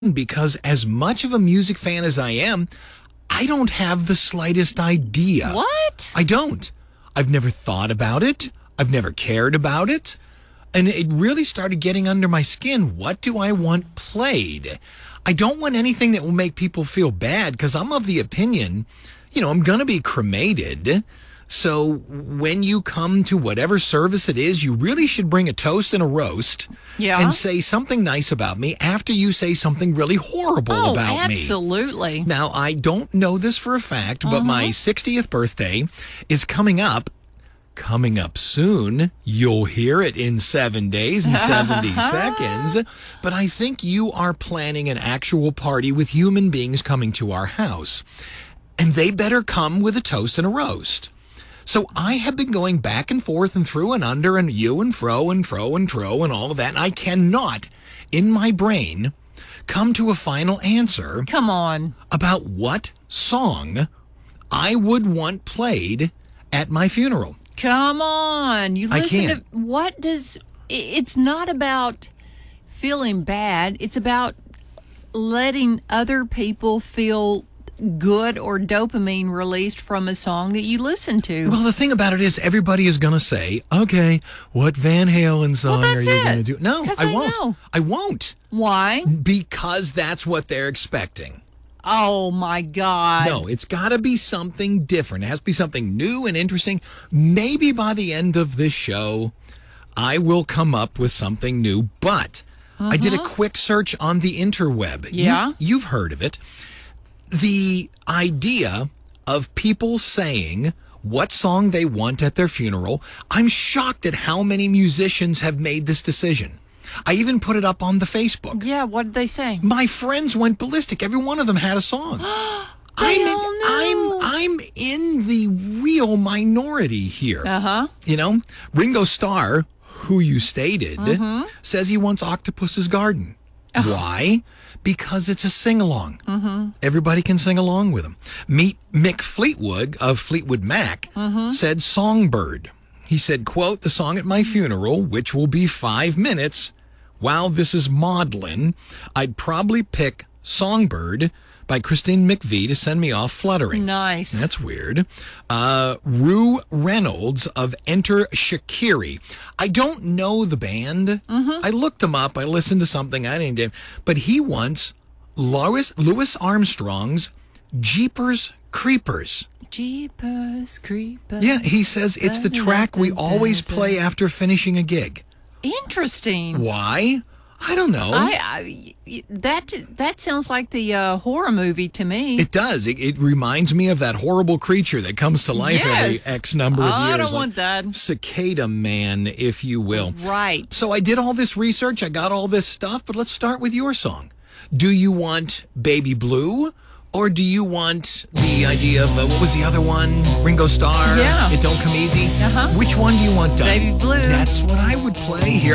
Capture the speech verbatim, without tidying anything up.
because as much of a music fan as I am, I don't have the slightest idea. What? I don't. I've never thought about it. I've never cared about it. And it really started getting under my skin. What do I want played? I don't want anything that will make people feel bad because I'm of the opinion, you know, I'm going to be cremated. So when you come to whatever service it is, you really should bring a toast and a roast Yeah. and say something nice about me after you say something really horrible Oh, about me. absolutely. Now, I don't know this for a fact, but my sixtieth birthday is coming up. Coming up soon. You'll hear it in seven days and seventy seconds. But I think you are planning an actual party with human beings coming to our house. And they better come with a toast and a roast. So I have been going back and forth and through and under and you and fro and fro and tro and all of that. And I cannot, in my brain, come to a final answer Come on. about what song I would want played at my funeral. Come on. You I listen can't. to what does i- it's not about feeling bad. It's about letting other people feel good or dopamine released from a song that you listen to. Well, the thing about it is everybody is going to say, okay, what Van Halen song Well, are that's you it. going to do? No, 'Cause I I won't. know. I won't. Why? Because that's what they're expecting. Oh my God. No, it's got to be something different. It has to be something new and interesting. Maybe by the end of this show, I will come up with something new. But I did a quick search on the interweb. You- Yeah? you've heard of it. The idea of people saying what song they want at their funeral, I'm shocked at how many musicians have made this decision. I even put it up on the Facebook. Yeah, what did they say? My friends went ballistic. Every one of them had a song. They I'm, in, all knew. I'm I'm in the real minority here. Uh-huh. You know, Ringo Starr, who you stated, Mm-hmm. says he wants Octopus's Garden. Oh. Why? Because it's a sing-along. Mm-hmm. Everybody can sing along with him. Meet Mick Fleetwood of Fleetwood Mac Mm-hmm. said Songbird. He said, quote, the song at my funeral, which will be five minutes, while this is maudlin, I'd probably pick Songbird by Christine McVie to send me off fluttering. Nice. That's weird. Uh, Rue Reynolds of Enter Shakiri. I don't know the band. Mm-hmm. I looked them up. I listened to something. I didn't get, but he wants Louis, Louis Armstrong's Jeepers Creepers. Jeepers Creepers. Yeah, he says it's the track we always play after finishing a gig. Interesting. Why? I don't know. I, I that that sounds like the uh, horror movie to me. It does. It, it reminds me of that horrible creature that comes to life Yes. every X number of years. I don't like want that. Cicada man, if you will. Right. So I did all this research. I got all this stuff, but let's start with your song. Do you want Baby Blue? Or do you want the idea of, uh, what was the other one? Ringo Starr? Yeah. It Don't Come Easy? Uh-huh. Which one do you want done? Baby Blue. That's what I would play here.